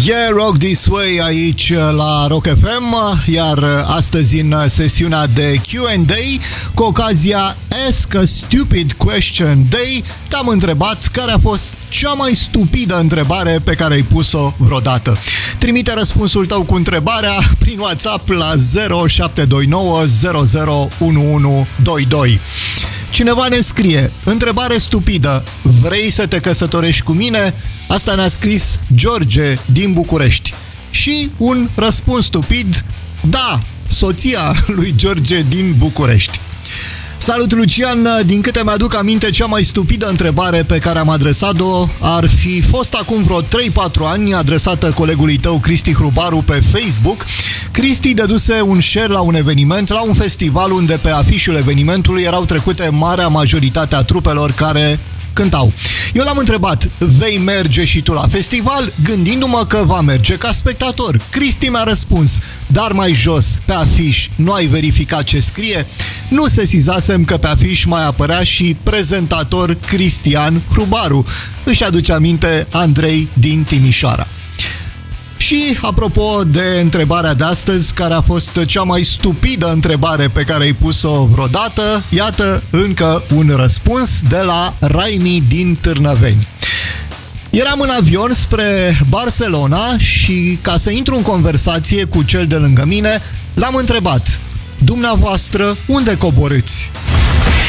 Yeah, Rock This Way aici la Rock FM, iar astăzi în sesiunea de Q&A, cu ocazia Ask a Stupid Question Day, te-am întrebat care a fost cea mai stupidă întrebare pe care ai pus-o vreodată. Trimite răspunsul tău cu întrebarea prin WhatsApp la 0729 001122. Cineva ne scrie: întrebare stupidă, vrei să te căsătorești cu mine? Asta ne-a scris George din București. Și un răspuns stupid: da, soția lui George din București. Salut, Lucian! Din câte mi-aduc aminte, cea mai stupidă întrebare pe care am adresat-o ar fi fost acum vreo 3-4 ani, adresată colegului tău, Cristi Hrubaru, pe Facebook. Cristi dăduse un share la un eveniment, la un festival unde pe afișul evenimentului erau trecute marea majoritate a trupelor care cântau. Eu l-am întrebat: vei merge și tu la festival? Gândindu-mă că va merge ca spectator. Cristi mi-a răspuns: dar mai jos, pe afiș, nu ai verificat ce scrie? Nu sesizasem că pe afiș mai apărea și prezentator Cristian Hrubaru. Își aduce aminte Andrei din Timișoara. Și apropo de întrebarea de astăzi, care a fost cea mai stupidă întrebare pe care ai pus-o vreodată, iată încă un răspuns de la Raimi din Târnăveni. Eram în avion spre Barcelona și, ca să intru în conversație cu cel de lângă mine, l-am întrebat: dumneavoastră, unde coborâți?